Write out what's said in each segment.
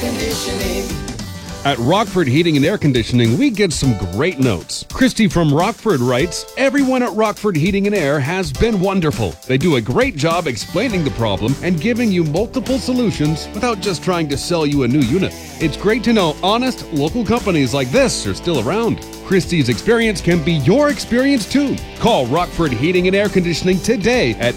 Conditioning. At Rockford Heating and Air Conditioning, we get some great notes. Christy from Rockford writes, "Everyone at Rockford Heating and Air has been wonderful. They do a great job explaining the problem and giving you multiple solutions without just trying to sell you a new unit. It's great to know honest, local companies like this are still around. Christy's experience can be your experience too. Call Rockford Heating and Air Conditioning today at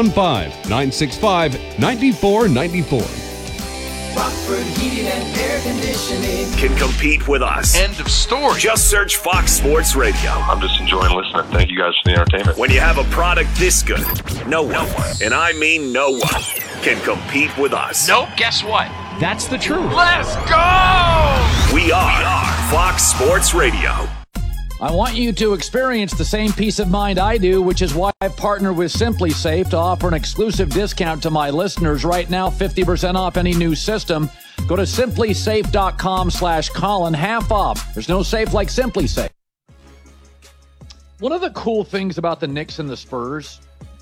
815-965-9494. Rockford Heating and Air Conditioning Can compete with us. End of story. Just search Fox Sports Radio. I'm just enjoying listening. Thank you guys for the entertainment. When you have a product this good, no one, and I mean no one, can compete with us. Nope, guess what? That's the truth. Let's go! We are Fox Sports Radio. I want you to experience the same peace of mind I do, which is why I partner with Simply Safe to offer an exclusive discount to my listeners right now, 50% off any new system. Go to simplysafe.com/Colin, half off. There's no safe like Simply Safe. One of the cool things about the Knicks and the Spurs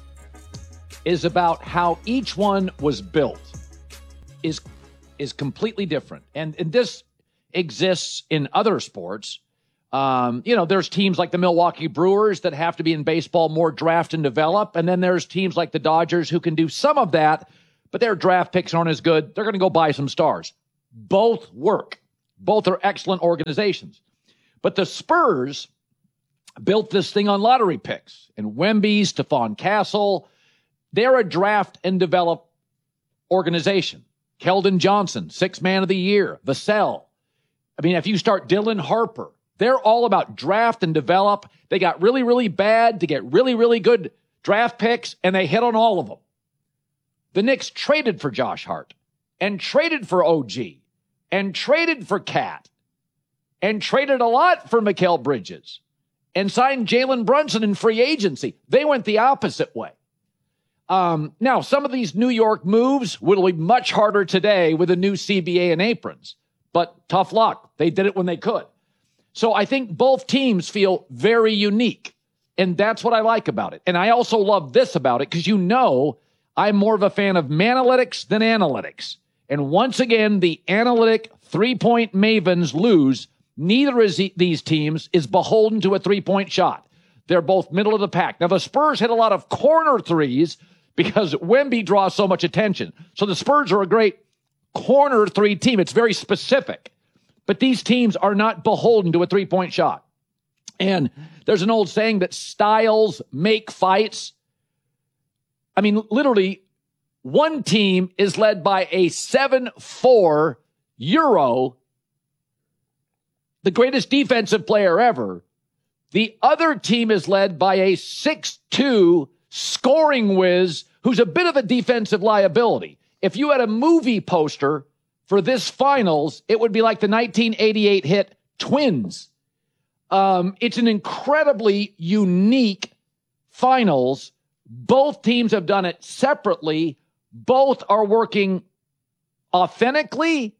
is about how each one was built is completely different. And this exists in other sports. There's teams like the Milwaukee Brewers that have to be in baseball more draft and develop. And then there's teams like the Dodgers who can do some of that, but their draft picks aren't as good. They're going to go buy some stars. Both work. Both are excellent organizations. But the Spurs built this thing on lottery picks. And Wemby, Stephon Castle, they're a draft and develop organization. Keldon Johnson, 6th man of the year. Vassell. I mean, if you start Dylan Harper, they're all about draft and develop. They got really, really bad to get really, really good draft picks, and they hit on all of them. The Knicks traded for Josh Hart, and traded for OG, and traded for Cat, and traded a lot for Mikal Bridges, and signed Jalen Brunson in free agency. They went the opposite way. Now, some of these New York moves will be much harder today with a new CBA and aprons, but tough luck. They did it when they could. So I think both teams feel very unique, and that's what I like about it. And I also love this about it because I'm more of a fan of Manalytics than analytics. And once again, the analytic three-point mavens lose. Neither of these teams is beholden to a three-point shot. They're both middle of the pack. Now, the Spurs hit a lot of corner threes because Wemby draws so much attention. So the Spurs are a great corner three team. It's very specific. But these teams are not beholden to a three-point shot. And there's an old saying that styles make fights. I mean, literally, one team is led by a 7'4" Euro, the greatest defensive player ever. The other team is led by a 6'2" scoring whiz who's a bit of a defensive liability. If you had a movie poster for this finals, it would be like the 1988 hit Twins. It's an incredibly unique finals. Both teams have done it separately. Both are working authentically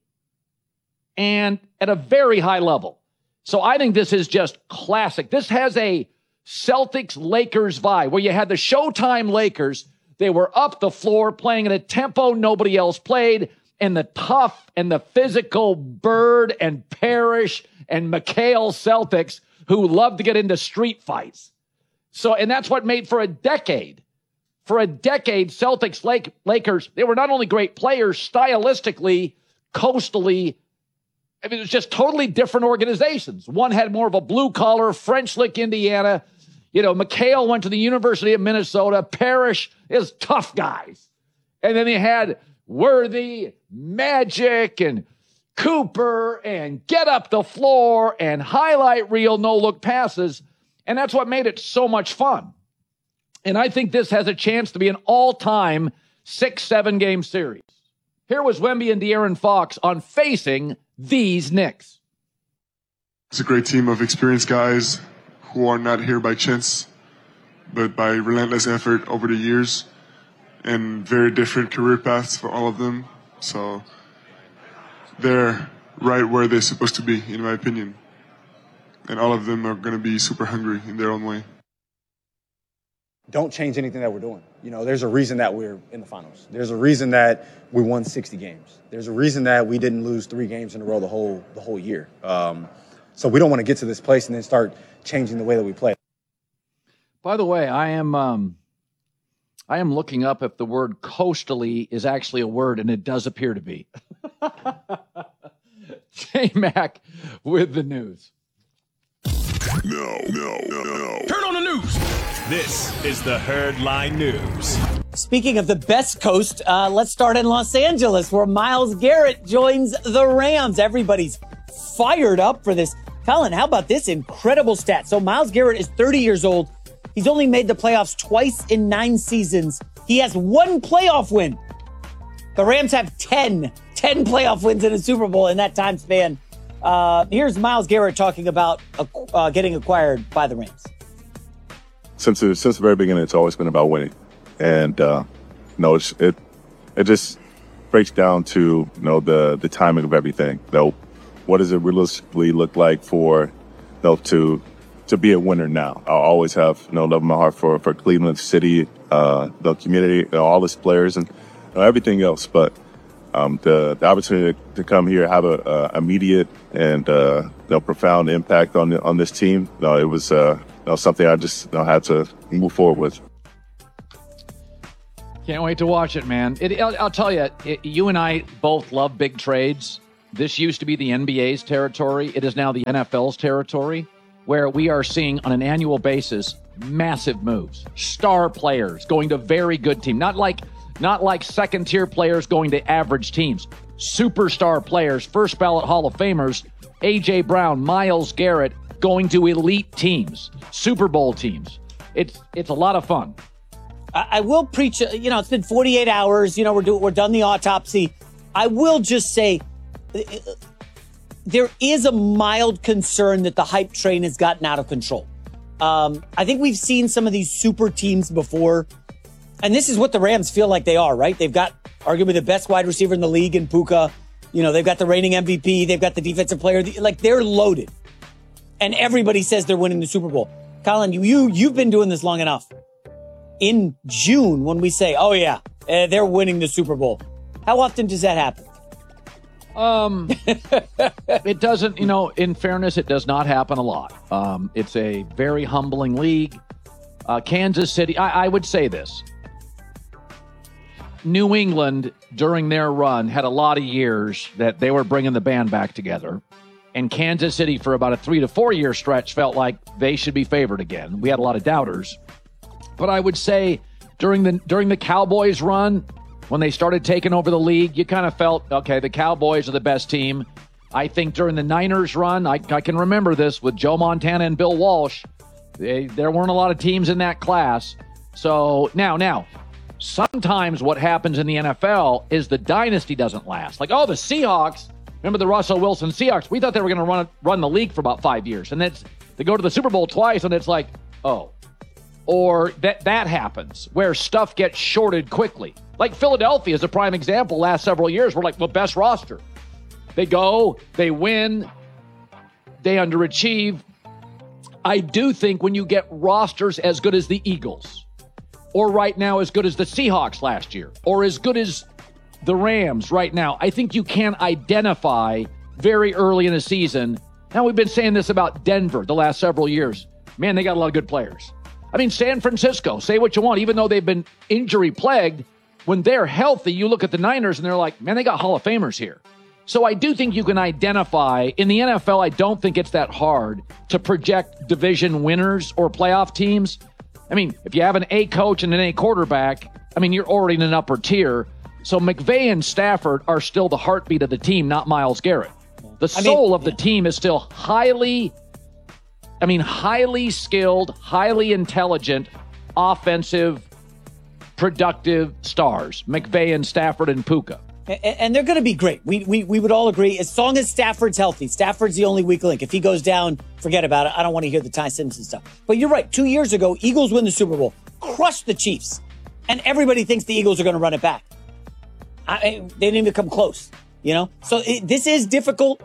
and at a very high level. So I think this is just classic. This has a Celtics-Lakers vibe where you had the Showtime Lakers. They were up the floor playing at a tempo nobody else played. And the tough and the physical Bird and Parrish and McHale Celtics who love to get into street fights. So, and that's what made for a decade. For a decade, Celtics, Lakers, they were not only great players, stylistically, coastally, I mean, it was just totally different organizations. One had more of a blue-collar, French Lick, Indiana. McHale went to the University of Minnesota. Parrish is tough guys. And then they had Worthy, Magic, and Cooper, and get up the floor, and highlight reel, no-look passes. And that's what made it so much fun. And I think this has a chance to be an all-time 6-7 game series. Here was Wemby and De'Aaron Fox on facing these Knicks. It's a great team of experienced guys who are not here by chance, but by relentless effort over the years, and very different career paths for all of them. So they're right where they're supposed to be, in my opinion. And all of them are going to be super hungry in their own way. don't change anything that we're doing. You know, there's a reason that we're in the finals. There's a reason that we won 60 games. There's a reason that we didn't lose 3 games in a row the whole year. So we don't want to get to this place and then start changing the way that we play. By the way, I am looking up if the word coastally is actually a word, and it does appear to be. J-Mac with the news. No. Turn on the news. This is the Herdline News. Speaking of the best coast, let's start in Los Angeles, where Myles Garrett joins the Rams. Everybody's fired up for this. Colin, how about this incredible stat? So Myles Garrett is 30 years old. He's only made the playoffs twice in 9 seasons. He has 1 playoff win. The Rams have 10 playoff wins in a Super Bowl in that time span. Here's Myles Garrett talking about getting acquired by the Rams. Since the very beginning, it's always been about winning, and it just breaks down to the timing of everything. What does it realistically look like for to be a winner now? I'll always have love in my heart for Cleveland City, the community, all its players, and everything else. But the opportunity to come here, have a immediate and profound impact on this team, it was something I just had to move forward with. Can't wait to watch it, man. I'll tell you, you and I both love big trades. This used to be the NBA's territory. It is now the NFL's territory, where we are seeing on an annual basis massive moves. Star players going to very good teams. Not like second-tier players going to average teams. Superstar players, first ballot Hall of Famers, A.J. Brown, Myles Garrett, going to elite teams, Super Bowl teams. It's a lot of fun. I will preach, it's been 48 hours, we're done the autopsy. I will just say there is a mild concern that the hype train has gotten out of control. I think we've seen some of these super teams before, and this is what the Rams feel like they are, right? They've got arguably the best wide receiver in the league in Puka. They've got the reigning MVP. They've got the defensive player. They're loaded. And everybody says they're winning the Super Bowl. Colin, you've been doing this long enough. In June, when we say, oh yeah, they're winning the Super Bowl, how often does that happen? It doesn't, in fairness, it does not happen a lot. It's a very humbling league. Kansas City, I would say this. New England, during their run, had a lot of years that they were bringing the band back together. And Kansas City, for about a 3 to 4 year stretch, felt like they should be favored again. We had a lot of doubters. But I would say during the Cowboys run, when they started taking over the league, you kind of felt, okay, the Cowboys are the best team. I think during the Niners run, I can remember this with Joe Montana and Bill Walsh. There weren't a lot of teams in that class. So now, sometimes what happens in the NFL is the dynasty doesn't last. Like, the Seahawks, remember the Russell Wilson Seahawks? We thought they were going to run the league for about 5 years. And they go to the Super Bowl twice, and it's like, oh. Or that happens, where stuff gets shorted quickly. Like Philadelphia is a prime example. Last several years, we're like, best roster. They go, they win, they underachieve. I do think when you get rosters as good as the Eagles, or right now as good as the Seahawks last year, or as good as the Rams right now, I think you can identify very early in the season. Now, we've been saying this about Denver the last several years. Man, they got a lot of good players. I mean, San Francisco, say what you want, even though they've been injury-plagued, when they're healthy, you look at the Niners and they're like, man, they got Hall of Famers here. So I do think you can identify. In the NFL, I don't think it's that hard to project division winners or playoff teams. I mean, if you have an A coach and an A quarterback, you're already in an upper tier. So McVay and Stafford are still the heartbeat of the team, not Myles Garrett. The soul of the team is still highly skilled, highly intelligent, offensive, productive stars. McVay and Stafford and Puka. And they're going to be great. We would all agree, as long as Stafford's healthy. Stafford's the only weak link. If he goes down, forget about it. I don't want to hear the Ty Simpson stuff. But you're right. 2 years ago, Eagles win the Super Bowl, crush the Chiefs, and everybody thinks the Eagles are going to run it back. They didn't even come close, So this is difficult.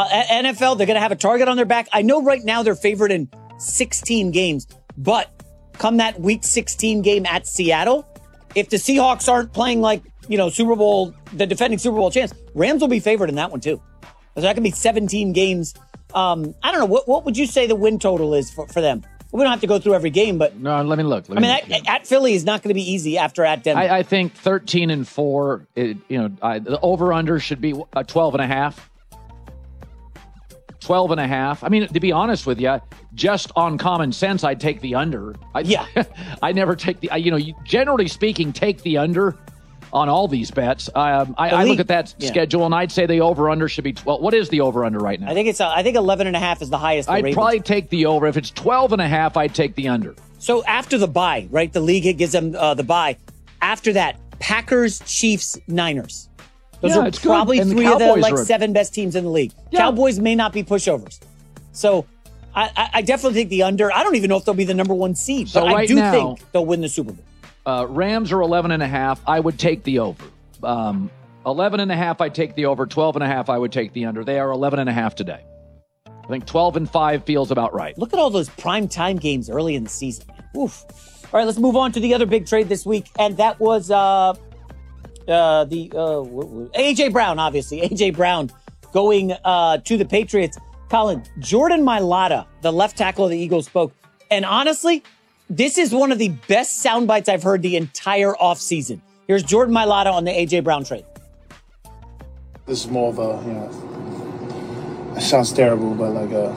NFL, they're going to have a target on their back. I know right now they're favored in 16 games, but come that Week 16 game at Seattle, if the Seahawks aren't playing like, Super Bowl, the defending Super Bowl champs, Rams will be favored in that one too. So that could be 17 games. I don't know. What would you say the win total is for them? We don't have to go through every game, but no. Let me look. At Philly is not going to be easy after at Denver. I think 13-4. The over/under should be 12.5. 12.5. I mean, to be honest with you, just on common sense, I'd take the under. I never take the. Generally speaking, take the under on all these bets. I look at that schedule and I'd say the over/under should be 12. What is the over/under right now? I think 11.5 is the highest. I'd probably take the over. If it's 12.5, I'd take the under. So after the bye, right? The league gives them the bye. After that, Packers, Chiefs, Niners. Those are probably three of the seven best teams in the league. Yeah. Cowboys may not be pushovers. So I definitely think the under. I don't even know if they'll be the number one seed, but I do think they'll win the Super Bowl. Rams are 11.5. I would take the over. 11.5, I'd take the over. 12.5, I would take the under. They are 11.5 today. I think 12-5 feels about right. Look at all those primetime games early in the season. Oof. All right, let's move on to the other big trade this week, and that was A.J. Brown, obviously. A.J. Brown going to the Patriots. Colin, Jordan Mailata, the left tackle of the Eagles, spoke. And honestly, this is one of the best sound bites I've heard the entire offseason. Here's Jordan Mailata on the A.J. Brown trade. This is more of a, it sounds terrible, but like